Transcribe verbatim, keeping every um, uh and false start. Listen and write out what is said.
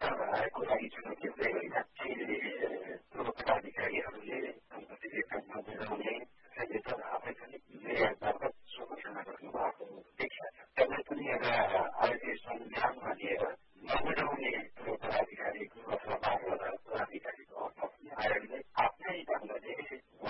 को लागि चुनौती हुँदै होइन अहिले ठुलो पदाधिकारीहरूले